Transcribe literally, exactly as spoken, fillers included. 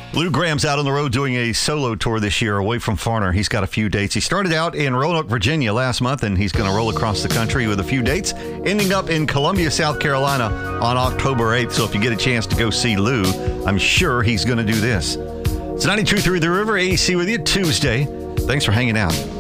Lou Graham's out on the road doing a solo tour this year away from Farner. He's got a few dates. He started out in Roanoke, Virginia last month, and he's going to roll across the country with a few dates, ending up in Columbia, South Carolina on October eighth. So if you get a chance to go see Lou, I'm sure he's going to do this. It's ninety-two point three The River, A C with you Tuesday. Thanks for hanging out.